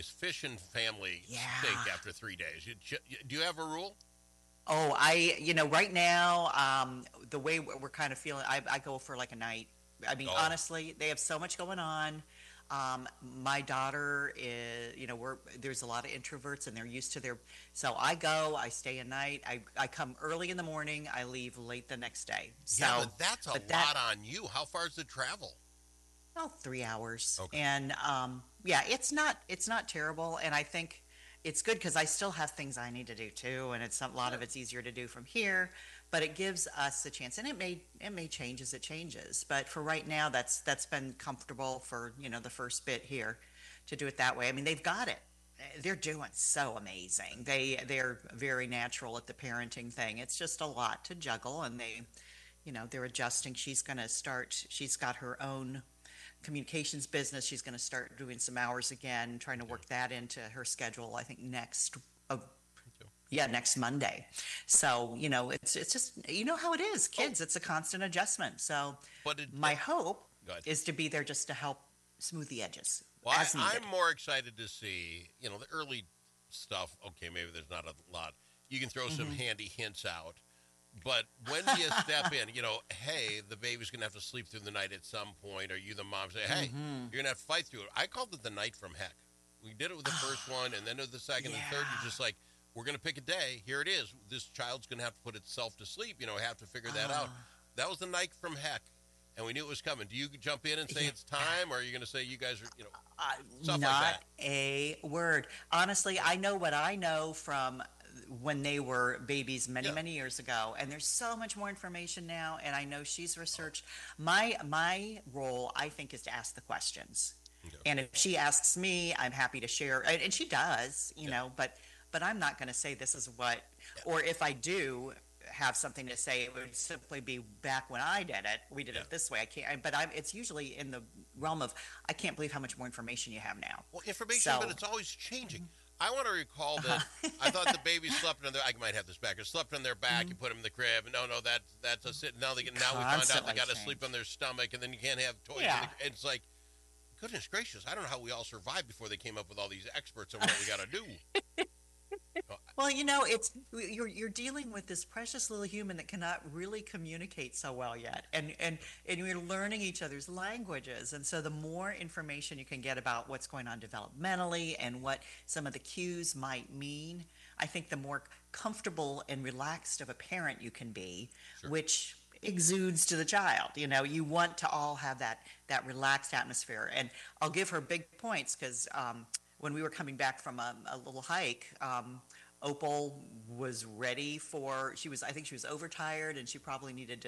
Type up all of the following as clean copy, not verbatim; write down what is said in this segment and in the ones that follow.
this fish and family stink Yeah. after 3 days. Do you have a rule? Oh, right now, the way we're kind of feeling, I go for like a night. I mean, Oh, honestly, they have so much going on. My daughter is, there's a lot of introverts and they're used to so I go, I stay a night, I come early in the morning, I leave late the next day. yeah, So, but that's a but that, lot on you. How far is the travel? oh, 3 hours. Okay. And, yeah, it's not terrible. And I think it's good because I still have things I need to do too. And a lot of Sure. it's easier to do from here, but it gives us a chance and it may change as it changes. But for right now, that's been comfortable for, the first bit here to do it that way. I mean, they've got it. They're doing so amazing. They're very natural at the parenting thing. It's just a lot to juggle and they're adjusting. She's got her own communications business. She's going to start doing some hours again, trying to Yeah. work that into her schedule. I think uh, Me too. yeah, next Monday. So it's just how it is, Oh, kids. It's a constant adjustment. So but it. my hope Go ahead. is to be there just to help smooth the edges Well, as I'm needed. more excited to see, the early stuff. Okay, maybe there's not a lot. You can throw some Hmm. handy hints out. But when do you step in? Hey, the baby's going to have to sleep through the night at some point. Or you, the mom, say, hey, Hmm. you're going to have to fight through it. I called it the night from heck. We did it with the first one, and then with the second and third. You're Yeah. just like, we're going to pick a day. Here it is. This child's going to have to put itself to sleep. Have to figure that out. Ah. That was the night from heck. And we knew it was coming. Do you jump in and say Yeah. it's time, or are you going to say you guys are, Uh, stuff like Not that? a word. Honestly, I know what I know from when they were babies many, Yeah. many years ago, and there's so much more information now, and I know she's researched. My role, I think, is to ask the questions. Okay. And if she asks me, I'm happy to share, and she does, Yeah. but I'm not going to say this is what, Yeah. or if I do have something to say, it would simply be back when I did it. We did Yeah. it this way. I can't, but it's usually in the realm of I can't believe how much more information you have now. Well, information, but So, it's always changing. I want to recall that I thought the baby slept on their. I might have this back. Or slept on their back. You put them in the crib. And no, that's a sit. Now now we find out they constantly got to sleep on change. their stomach, and then you can't have toys. Yeah. It's like, goodness gracious, I don't know how we all survived before they came up with all these experts on what we got to do. Uh, Well, you're dealing with this precious little human that cannot really communicate so well yet, and you're learning each other's languages, and so the more information you can get about what's going on developmentally and what some of the cues might mean, I think the more comfortable and relaxed of a parent you can be, Sure. which exudes to the child. You want to all have that relaxed atmosphere, and I'll give her big points because when we were coming back from a little hike, Opal was ready for. I think she was overtired, and she probably needed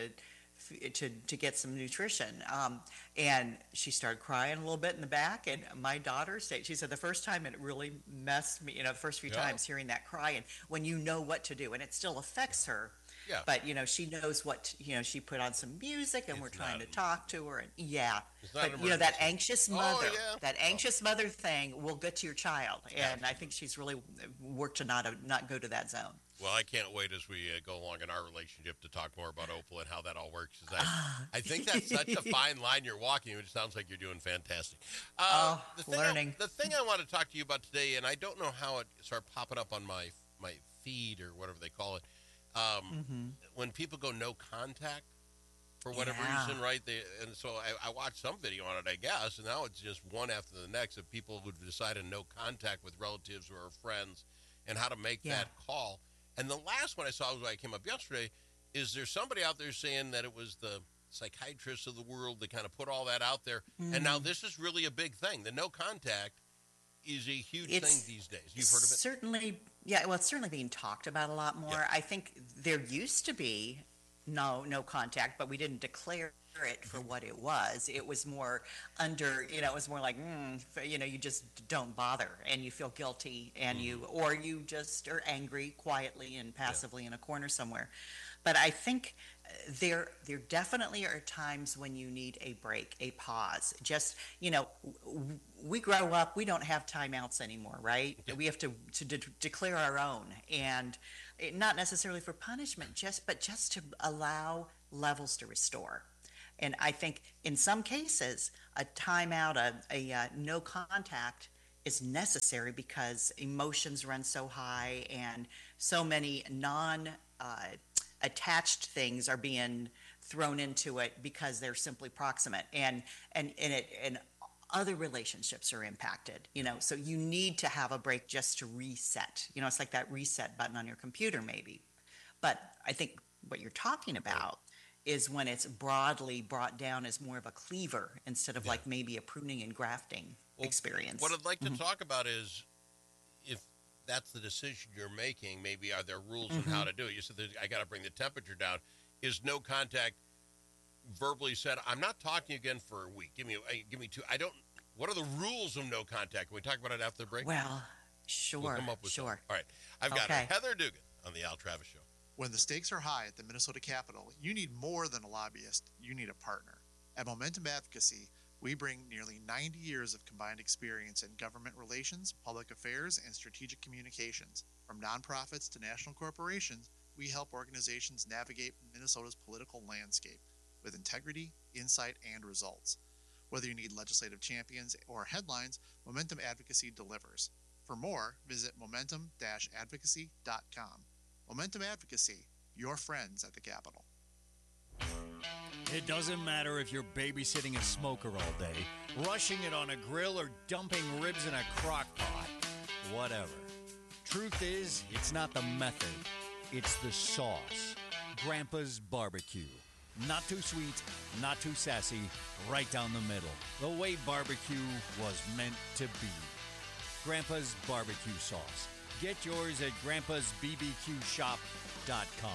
to get some nutrition. And she started crying a little bit in the back. And my daughter said, she said the first time it really messed me. The first few Yeah. times hearing that cry, and when you know what to do, and it still affects her. Yeah. But she knows she put on some music, and we're It's trying not. to talk to her, and yeah. It's not an But that emergency. anxious Oh mother, yeah. that Oh, anxious mother thing will get to your child, and I absolutely. think she's really worked to not go to that zone. Well, I can't wait as we go along in our relationship to talk more about Opal and how that all works. I think that's such a fine line you're walking. It sounds like you're doing fantastic. Oh, The thing learning. the thing I want to talk to you about today, and I don't know how it started popping up on my feed or whatever they call it. Hmm. When people go no contact for whatever Yeah. reason, right? And so I watched some video on it, I guess, and now it's just one after the next of people who've decided no contact with relatives or friends and how to make Yeah. that call. And the last one I saw was when I came up yesterday. Is there somebody out there saying that it was the psychiatrists of the world that kind of put all that out there? And now Mm. this is really a big thing. The no contact is a huge thing It's these days. You've heard of it? certainly, yeah, well, it's certainly being talked about a lot Yeah. more. I think there used to be no contact, but we didn't declare it for what it was. It was more it was more like, you just don't bother and you feel guilty and or you just are angry quietly and Yeah. passively in a corner somewhere. But I think there definitely are times when you need a break, a pause. Just, we grow up, we don't have timeouts anymore, right? Yeah. We have to declare our own, and not necessarily for punishment, but just to allow levels to restore. And I think in some cases, a timeout, a no contact is necessary because emotions run so high and so many attached things are being thrown into it because they're simply proximate, and other relationships are impacted, so you need to have a break just to reset. It's like that reset button on your computer maybe. But I think what you're talking about is when it's broadly brought down as more of a cleaver instead of like maybe a pruning and grafting experience. What I'd like to talk about is, if that's the decision you're making, maybe are there rules on how to do it? You said that I got to bring the temperature down. Is no contact verbally said, I'm not talking again for a week. Give me 2. What are the rules of no contact? Can we talk about it after the break? Well, sure. We'll come up with sure. Something. All right. I've got Heather Dugan on the Al Travis Show. When the stakes are high at the Minnesota Capitol, you need more than a lobbyist. You need a partner. At Momentum Advocacy, we bring nearly 90 years of combined experience in government relations, public affairs, and strategic communications. From nonprofits to national corporations, we help organizations navigate Minnesota's political landscape with integrity, insight, and results. Whether you need legislative champions or headlines, Momentum Advocacy delivers. For more, visit momentum-advocacy.com. Momentum Advocacy, your friends at the Capitol. It doesn't matter if you're babysitting a smoker all day, rushing it on a grill, or dumping ribs in a crock pot. Whatever. Truth is, it's not the method. It's the sauce. Grandpa's Barbecue. Not too sweet, not too sassy, right down the middle. The way barbecue was meant to be. Grandpa's Barbecue Sauce. Get yours at grandpasbbqshop.com.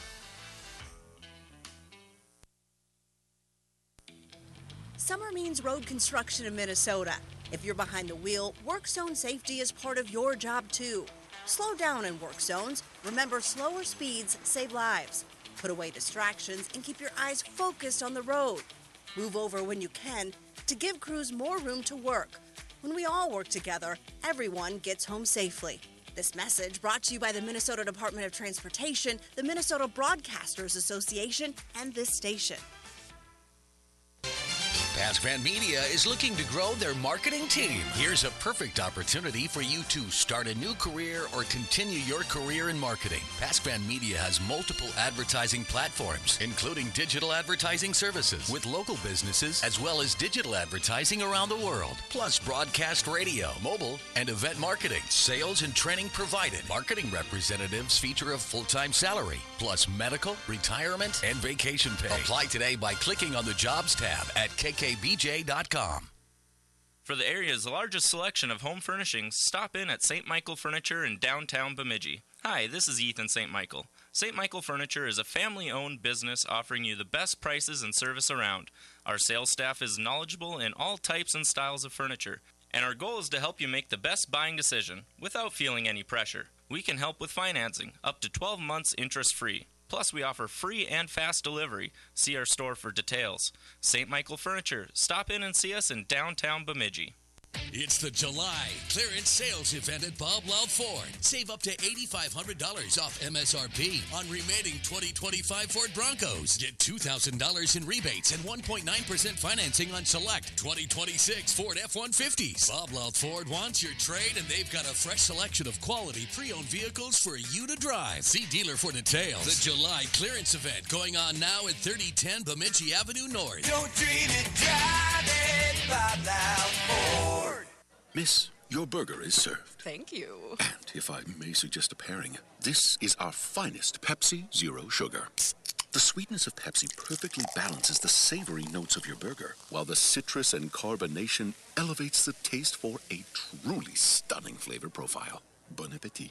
Summer means road construction in Minnesota. If you're behind the wheel, work zone safety is part of your job too. Slow down in work zones. Remember, slower speeds save lives. Put away distractions and keep your eyes focused on the road. Move over when you can to give crews more room to work. When we all work together, everyone gets home safely. This message brought to you by the Minnesota Department of Transportation, the Minnesota Broadcasters Association, and this station. Pascran Media is looking to grow their marketing team. Here's a perfect opportunity for you to start a new career or continue your career in marketing. Pascran Media has multiple advertising platforms, including digital advertising services with local businesses, as well as digital advertising around the world, plus broadcast radio, mobile, and event marketing. Sales and training provided. Marketing representatives feature a full-time salary, plus medical, retirement, and vacation pay. Apply today by clicking on the Jobs tab at kkbj.com. For the area's largest selection of home furnishings, stop in at St. Michael Furniture in downtown Bemidji. Hi, this is Ethan St. Michael. St. Michael Furniture is a family-owned business offering you the best prices and service around. Our sales staff is knowledgeable in all types and styles of furniture, and our goal is to help you make the best buying decision without feeling any pressure. We can help with financing, up to 12 months interest-free. Plus, we offer free and fast delivery. See our store for details. St. Michael Furniture. Stop in and see us in downtown Bemidji. It's the July clearance sales event at Bob Loud Ford. Save up to $8,500 off MSRP on remaining 2025 Ford Broncos. Get $2,000 in rebates and 1.9% financing on select 2026 Ford F-150s. Bob Loud Ford wants your trade, and they've got a fresh selection of quality pre-owned vehicles for you to drive. See dealer for details. The July clearance event going on now at 3010 Bemidji Avenue North. Don't dream it, drive it, Bob Loud Ford. Miss, your burger is served. Thank you. And if I may suggest a pairing, this is our finest Pepsi Zero Sugar. The sweetness of Pepsi perfectly balances the savory notes of your burger, while the citrus and carbonation elevates the taste for a truly stunning flavor profile. Bon appetit.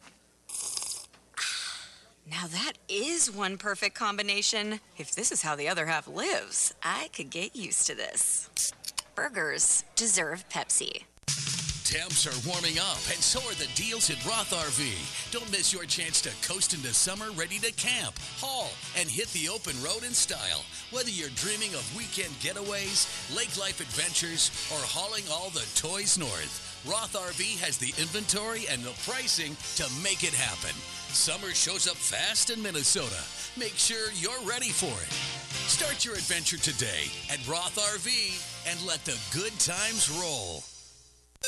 Now that is one perfect combination. If this is how the other half lives, I could get used to this. Burgers deserve Pepsi. Temps are warming up, and so are the deals at Roth RV. Don't miss your chance to coast into summer ready to camp, haul, and hit the open road in style. Whether you're dreaming of weekend getaways, lake life adventures, or hauling all the toys north, Roth RV has the inventory and the pricing to make it happen. Summer shows up fast in Minnesota. Make sure you're ready for it. Start your adventure today at Roth RV and let the good times roll.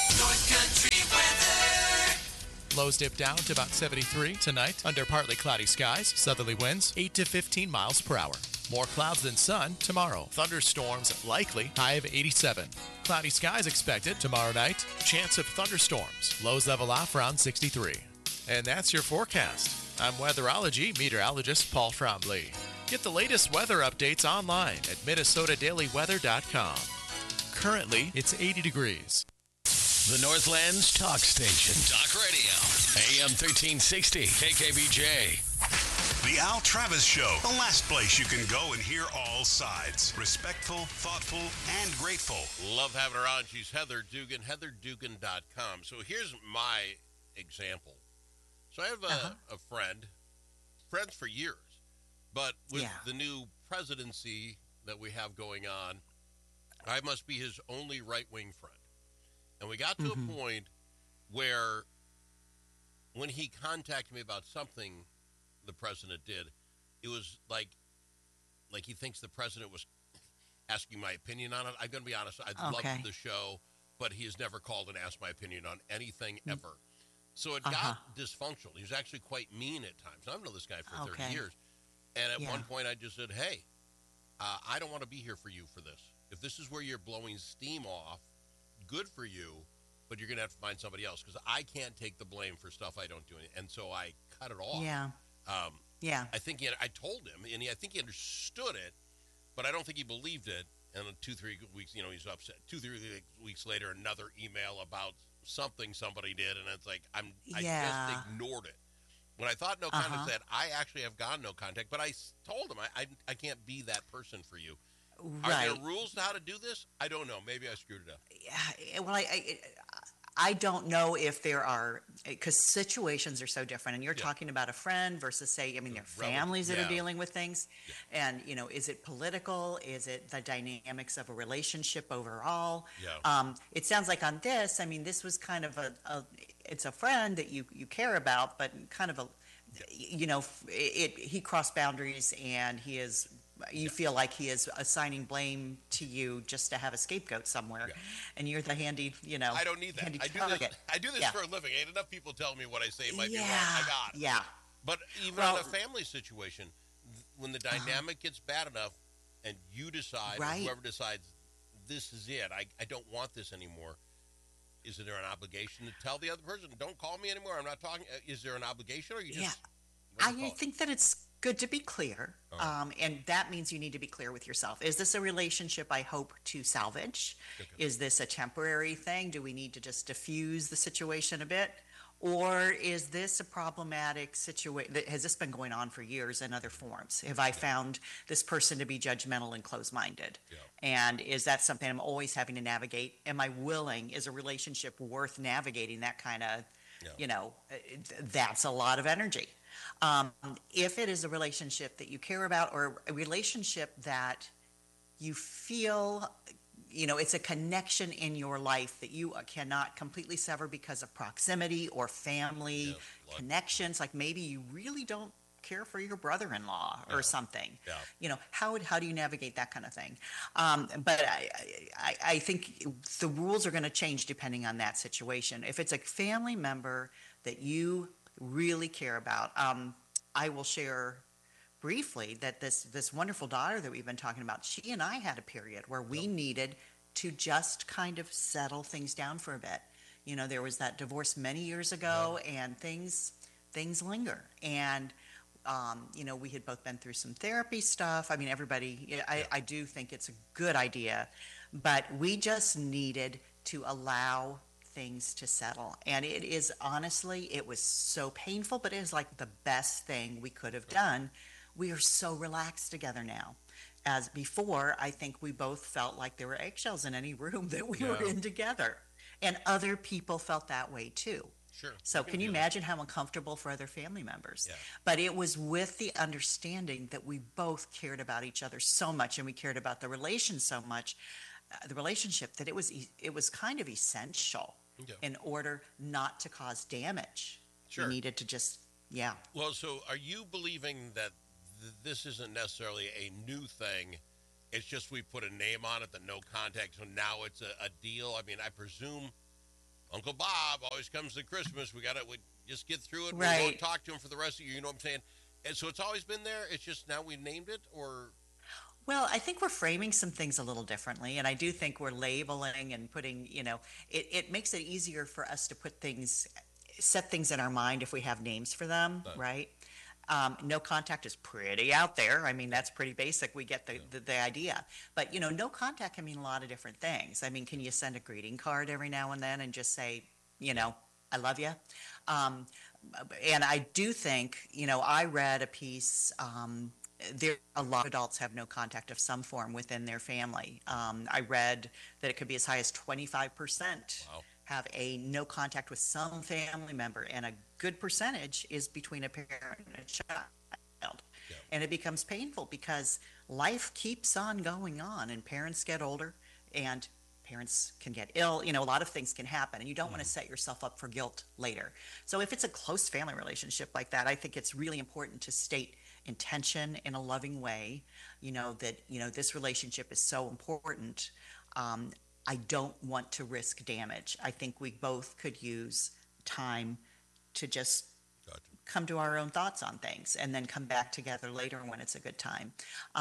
North Country weather. Lows dip down to about 73 tonight under partly cloudy skies. Southerly winds 8 to 15 miles per hour. More clouds than sun tomorrow. Thunderstorms likely. High of 87. Cloudy skies expected tomorrow night. Chance of thunderstorms. Lows level off around 63. And that's your forecast. I'm weatherology meteorologist Paul Trombley. Get the latest weather updates online at minnesotadailyweather.com. Currently, it's 80 degrees. The Northlands Talk Station. Talk Radio. AM 1360. KKBJ. The Al Travis Show, the last place you can go and hear all sides. Respectful, thoughtful, and grateful. Love having her on. She's Heather Dugan, heatherdugan.com. So here's my example. So I have a friends for years, but with the new presidency that we have going on, I must be his only right-wing friend. And we got to a point where when he contacted me about something the president did, it was like he thinks the president was asking my opinion on it. I'm going to be honest. I love the show, but he has never called and asked my opinion on anything ever. So it got dysfunctional. He was actually quite mean at times. I've known this guy for 30 years. And at one point I just said, hey, I don't want to be here for you for this. If this is where you're blowing steam off, good for you, but you're going to have to find somebody else because I can't take the blame for stuff I don't do. And so I cut it off. I think I told him, and I think he understood it, but I don't think he believed it. And 2-3 weeks, he's upset. 2-3 weeks later, another email about something somebody did, and it's like I just ignored it. When I thought no contact said, I actually have gone no contact, but I told him I can't be that person for you. Right. Are there rules to how to do this? I don't know. Maybe I screwed it up. Yeah, well, I don't know if there are, because situations are so different. And you're talking about a friend versus, say, there are families that are dealing with things. Yeah. And, is it political? Is it the dynamics of a relationship overall? Yeah. It sounds like on this, this was kind of it's a friend that you care about, but kind of he crossed boundaries and he is. You feel like he is assigning blame to you just to have a scapegoat somewhere, and you're the handy, I don't need that. I do this for a living. Ain't enough people telling me what I say might be wrong. I got it. Yeah. But even in a family situation, when the dynamic gets bad enough, and you decide, or whoever decides, this is it. I don't want this anymore. Is there an obligation to tell the other person, don't call me anymore? I'm not talking. Is there an obligation, or you just? I think that it's good to be clear, and that means you need to be clear with yourself. Is this a relationship I hope to salvage? Okay. Is this a temporary thing? Do we need to just diffuse the situation a bit? Or is this a problematic situation? Has this been going on for years in other forms? Have I found this person to be judgmental and closed-minded? Yeah. And is that something I'm always having to navigate? Am I willing? Is a relationship worth navigating that kind of, that's a lot of energy. If it is a relationship that you care about, or a relationship that you feel, it's a connection in your life that you cannot completely sever because of proximity or family connections, like maybe you really don't care for your brother-in-law or something. How do you navigate that kind of thing? But I think the rules are going to change depending on that situation. If it's a family member that you really care about, I will share briefly that this wonderful daughter that we've been talking about, she and I had a period where we needed to just kind of settle things down for a bit. There was that divorce many years ago, and things linger. And we had both been through some therapy stuff. Everybody, I do think it's a good idea, but we just needed to allow things to settle. And it is, honestly, it was so painful, but it is like the best thing we could have done. We are so relaxed together now. As before, I think we both felt like there were eggshells in any room that we were in together. And other people felt that way too. Sure. So can you imagine how uncomfortable for other family members? Yeah. But it was with the understanding that we both cared about each other so much, and we cared about the relationship that it was kind of essential in order not to cause damage. Sure. We needed to just, Well, so are you believing that this isn't necessarily a new thing? It's just we put a name on it, the no contact, so now it's a deal? I presume Uncle Bob always comes to Christmas. We just get through it. Right. We won't talk to him for the rest of you. You know what I'm saying? And so it's always been there. It's just now we named it, or. Well, I think we're framing some things a little differently, and I do think we're labeling and putting, it makes it easier for us to set things in our mind if we have names for them, right? No contact is pretty out there. I mean, that's pretty basic. We get the idea. But, no contact can mean a lot of different things. I mean, can you send a greeting card every now and then and just say, I love you? And I do think, I read a piece, a lot of adults have no contact of some form within their family. I read that it could be as high as 25%. Wow. Have a no contact with some family member, and a good percentage is between a parent and a child. Yeah. And it becomes painful because life keeps on going on, and parents get older, and parents can get ill. A lot of things can happen, and you don't want to set yourself up for guilt later. So if it's a close family relationship like that, I think it's really important to state intention in a loving way, that, this relationship is so important. I don't want to risk damage. I think we both could use time to just come to our own thoughts on things and then come back together later when it's a good time.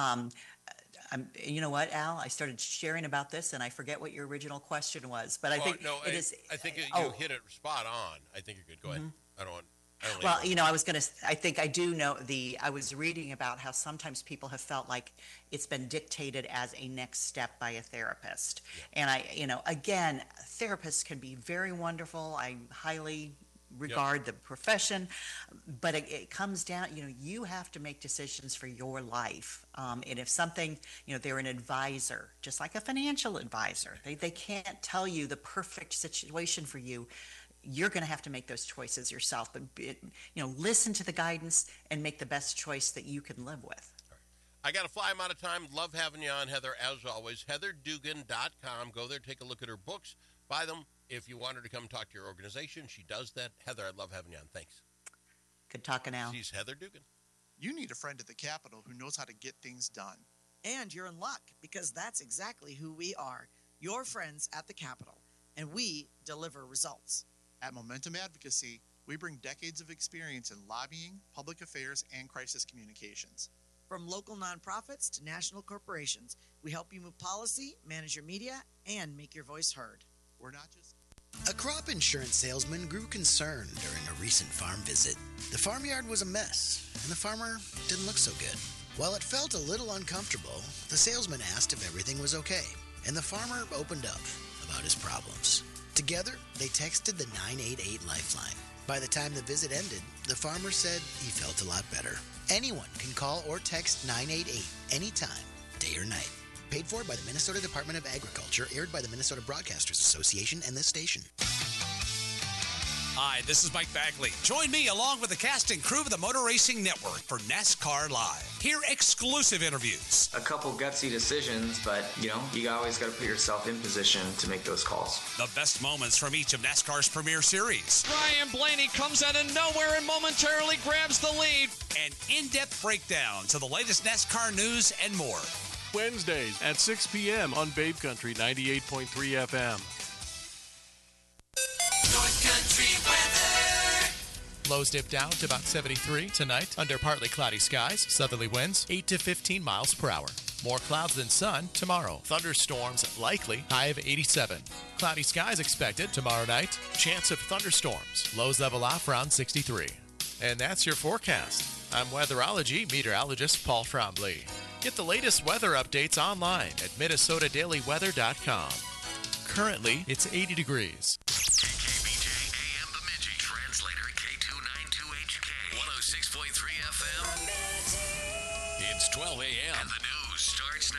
You know what, Al? I started sharing about this, and I forget what your original question was. But I think it is. I think you hit it spot on. I think you're good. Go ahead. I don't want. Well, I think I do know I was reading about how sometimes people have felt like it's been dictated as a next step by a therapist. Yeah. And again, therapists can be very wonderful. I highly regard the profession, but it comes down, you have to make decisions for your life. And if something, they're an advisor, just like a financial advisor. They can't tell you the perfect situation for you. You're going to have to make those choices yourself, but listen to the guidance and make the best choice that you can live with. I got to fly. I'm out of time. Love having you on, Heather, as always. HeatherDugan.com. Go there, take a look at her books, buy them. If you want her to come talk to your organization, she does that. Heather, I love having you on. Thanks. Good talking, Al. She's Heather Dugan. You need a friend at the Capitol who knows how to get things done. And you're in luck, because that's exactly who we are, your friends at the Capitol, and we deliver results. At Momentum Advocacy, we bring decades of experience in lobbying, public affairs, and crisis communications. From local nonprofits to national corporations, we help you move policy, manage your media, and make your voice heard. We're not just... A crop insurance salesman grew concerned during a recent farm visit. The farmyard was a mess, and the farmer didn't look so good. While it felt a little uncomfortable, the salesman asked if everything was okay, and the farmer opened up about his problems. Together, they texted the 988 Lifeline. By the time the visit ended, the farmer said he felt a lot better. Anyone can call or text 988 anytime, day or night. Paid for by the Minnesota Department of Agriculture, aired by the Minnesota Broadcasters Association and this station. Hi, this is Mike Bagley. Join me along with the cast and crew of the Motor Racing Network for NASCAR Live. Hear exclusive interviews. A couple gutsy decisions, but, you always got to put yourself in position to make those calls. The best moments from each of NASCAR's premier series. Ryan Blaney comes out of nowhere and momentarily grabs the lead. An in-depth breakdown to the latest NASCAR news and more. Wednesdays at 6 p.m. on Babe Country 98.3 FM. North Country weather. Lows dip down to about 73 tonight under partly cloudy skies. Southerly winds 8 to 15 miles per hour. More clouds than sun tomorrow. Thunderstorms likely. High of 87. Cloudy skies expected tomorrow night. Chance of thunderstorms. Lows level off around 63. And that's your forecast. I'm weatherology meteorologist Paul Trombley. Get the latest weather updates online at MinnesotaDailyWeather.com. Currently, it's 80 degrees. KKBJ AM Bemidji. Translator K292HK. 106.3 FM. It's 12 a.m. And the news starts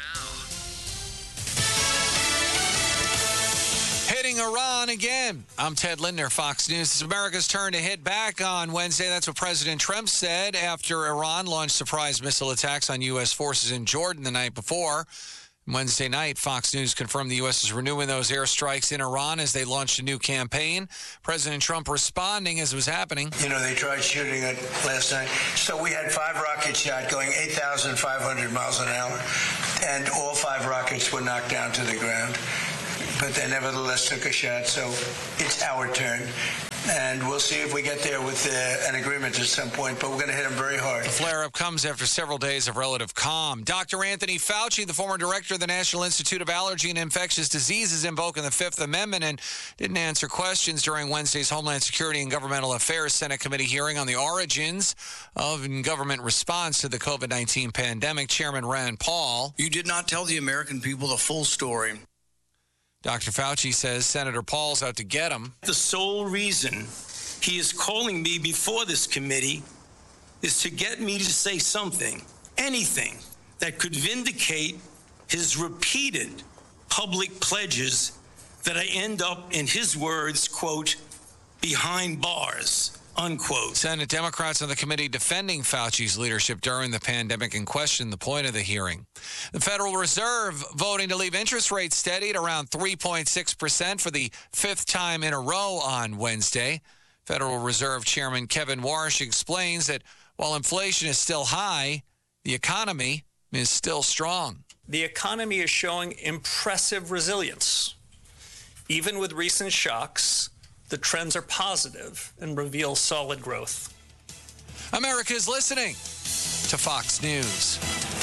now. Hitting Iran again. I'm Ted Lindner, Fox News. It's America's turn to hit back on Wednesday. That's what President Trump said after Iran launched surprise missile attacks on U.S. forces in Jordan the night before. Wednesday night, Fox News confirmed the U.S. is renewing those airstrikes in Iran as they launched a new campaign. President Trump responding as it was happening. They tried shooting it last night. So we had 5 rockets shot going 8,500 miles an hour, and all 5 rockets were knocked down to the ground. but they nevertheless took a shot. So it's our turn. And we'll see if we get there with an agreement at some point, but we're going to hit them very hard. The flare-up comes after several days of relative calm. Dr. Anthony Fauci, the former director of the National Institute of Allergy and Infectious Diseases, invoking the Fifth Amendment and didn't answer questions during Wednesday's Homeland Security and Governmental Affairs Senate Committee hearing on the origins of government response to the COVID-19 pandemic. Chairman Rand Paul. You did not tell the American people the full story. Dr. Fauci says Senator Paul's out to get him. The sole reason he is calling me before this committee is to get me to say something, anything, that could vindicate his repeated public pledges that I end up, in his words, quote, behind bars, unquote. Senate Democrats on the committee defending Fauci's leadership during the pandemic and questioned the point of the hearing. The Federal Reserve voting to leave interest rates steady at around 3.6% for the fifth time in a row on Wednesday. Federal Reserve Chairman Kevin Warsh explains that while inflation is still high, the economy is still strong. The economy is showing impressive resilience. Even with recent shocks, the trends are positive and reveal solid growth. America is listening to Fox News.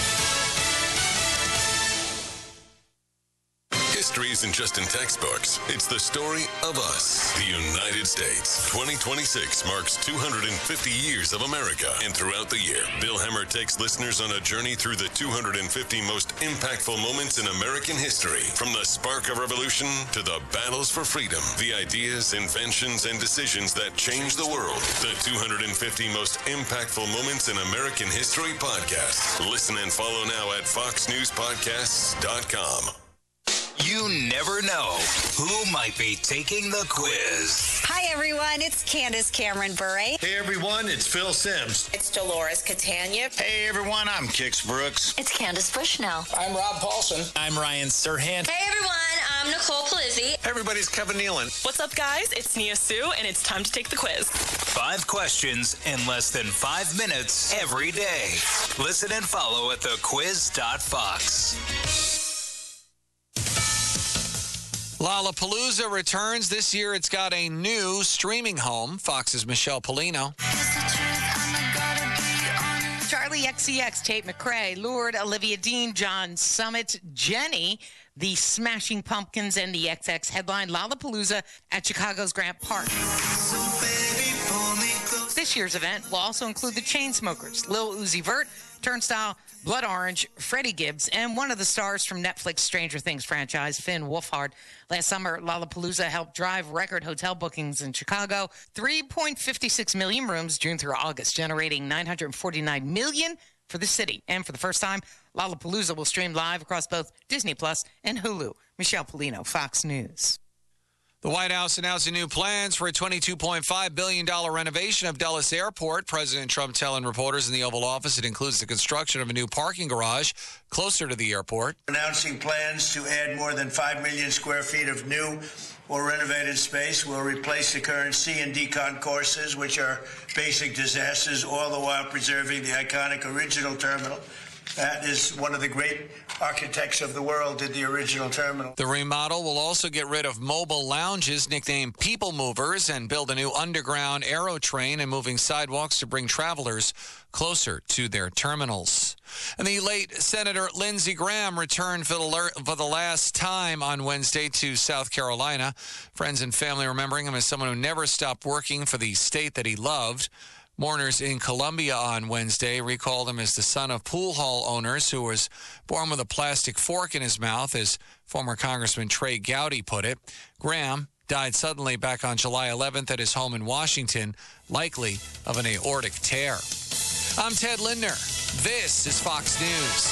History isn't just in textbooks. It's the story of us, the United States. 2026 marks 250 years of America. And throughout the year, Bill Hemmer takes listeners on a journey through the 250 most impactful moments in American history. From the spark of revolution to the battles for freedom, the ideas, inventions, and decisions that changed the world. The 250 most impactful moments in American history podcast. Listen and follow now at foxnewspodcasts.com. You never know who might be taking the quiz. Hi, everyone. It's Candace Cameron Bure. Hey, everyone. It's Phil Sims. It's Dolores Catania. Hey, everyone. I'm Kix Brooks. It's Candace Bushnell. I'm Rob Paulson. I'm Ryan Serhant. Hey, everyone. I'm Nicole Palizzi. Hey, everybody's Kevin Nealon. What's up, guys? It's Nia Sue, and it's time to take the quiz. 5 questions in less than 5 minutes every day. Listen and follow at thequiz.fox. Lollapalooza returns. This year it's got a new streaming home. Fox's Michelle Polino. Charlie XCX, Tate McRae, Lord, Olivia Dean, John Summit, Jenny, the Smashing Pumpkins, and the XX headline Lollapalooza at Chicago's Grant Park. This year's event will also include the Chainsmokers, Lil Uzi Vert, Turnstile, Blood Orange, Freddie Gibbs, and one of the stars from Netflix Stranger Things franchise, Finn Wolfhard. Last summer, Lollapalooza helped drive record hotel bookings in Chicago, 3.56 million rooms June through August, generating $949 million for the city. And for the first time, Lollapalooza will stream live across both Disney Plus and Hulu. Michelle Polino, Fox News. The White House announcing new plans for a $22.5 billion renovation of Dulles Airport. President Trump telling reporters in the Oval Office it includes the construction of a new parking garage closer to the airport. Announcing plans to add more than 5 million square feet of new or renovated space will replace the current C and D concourses, which are basic disasters, all the while preserving the iconic original terminal. That is one of the great architects of the world did the original terminal. The remodel will also get rid of mobile lounges nicknamed People Movers and build a new underground aero train and moving sidewalks to bring travelers closer to their terminals. And the late Senator Lindsey Graham returned for the last time on Wednesday to South Carolina. Friends and family remembering him as someone who never stopped working for the state that he loved. Mourners in Columbia on Wednesday recalled him as the son of pool hall owners who was born with a plastic fork in his mouth, as former Congressman Trey Gowdy put it. Graham died suddenly back on July 11th at his home in Washington, likely of an aortic tear. I'm Ted Lindner. This is Fox News.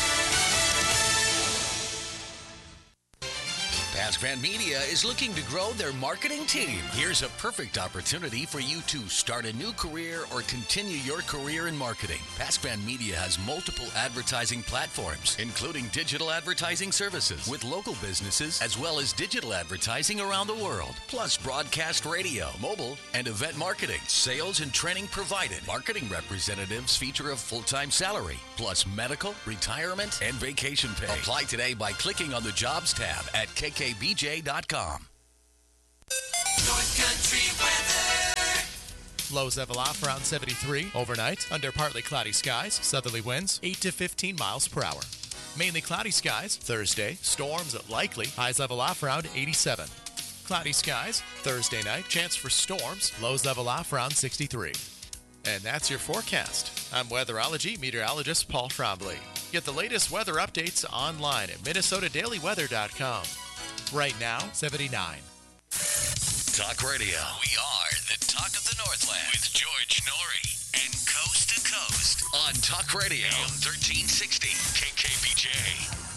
Pascan Media is looking to grow their marketing team. Here's a perfect opportunity for you to start a new career or continue your career in marketing. Pascan Media has multiple advertising platforms, including digital advertising services with local businesses, as well as digital advertising around the world, plus broadcast radio, mobile, and event marketing. Sales and training provided. Marketing representatives feature a full-time salary, plus medical, retirement, and vacation pay. Apply today by clicking on the Jobs tab at KKPR.com. kkbj.com. North Country weather. Lows level off around 73 overnight under partly cloudy skies, southerly winds 8 to 15 miles per hour. Mainly cloudy skies Thursday, storms likely, highs level off around 87. Cloudy skies Thursday night, chance for storms, lows level off around 63. And that's your forecast. I'm weatherology meteorologist Paul Trombley. Get the latest weather updates online at minnesotadailyweather.com. Right now, 79. Talk Radio. We are the talk of the Northland with George Norrie and Coast to Coast on Talk Radio 1360 KKBJ.